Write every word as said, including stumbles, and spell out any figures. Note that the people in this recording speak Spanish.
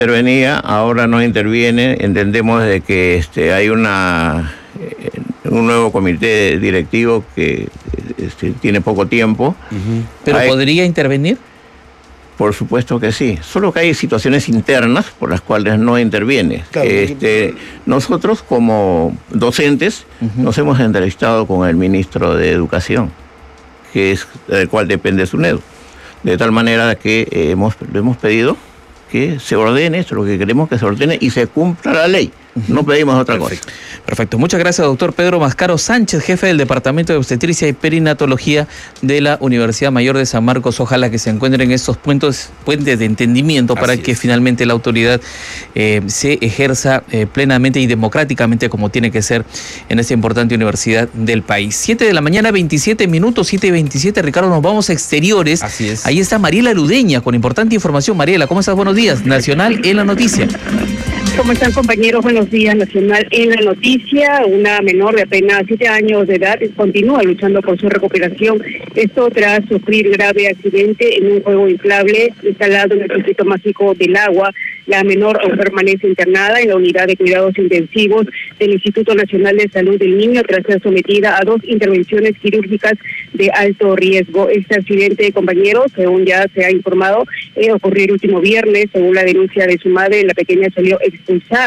Intervenía, ahora no interviene. Entendemos de que este, hay una eh, un nuevo comité directivo que este, tiene poco tiempo. Uh-huh. ¿Pero hay, podría intervenir? Por supuesto que sí, solo que hay situaciones internas por las cuales no interviene. Claro, este, nosotros como docentes uh-huh. nos hemos entrevistado con el ministro de Educación, que es del cual depende SUNEDU, de tal manera que eh, hemos, le hemos pedido que se ordene esto, lo que queremos que se ordene y se cumpla la ley. No pedimos otra Perfecto. cosa. Perfecto. Muchas gracias, doctor Pedro Mascaro Sánchez, jefe del Departamento de Obstetricia y Perinatología de la Universidad Mayor de San Marcos. Ojalá que se encuentren estos puentes, puentes de entendimiento para Así que es. finalmente la autoridad eh, se ejerza eh, plenamente y democráticamente como tiene que ser en esta importante universidad del país. siete de la mañana, veintisiete minutos, siete y veintisiete. Ricardo, nos vamos a exteriores. Así es. Ahí está Mariela Ludeña con importante información. Mariela, ¿cómo estás? Buenos días. Nacional en la noticia. ¿Cómo están, compañeros? Buenos días. Nacional en la noticia. Una menor de apenas siete años de edad continúa luchando por su recuperación. Esto tras sufrir grave accidente en un juego inflable instalado en el Distrito Mágico del Agua. La menor aún permanece internada en la unidad de cuidados intensivos del Instituto Nacional de Salud del Niño tras ser sometida a dos intervenciones quirúrgicas de alto riesgo. Este accidente, compañeros, según ya se ha informado, eh, ocurrió el último viernes. Según la denuncia de su madre, la pequeña salió expulsada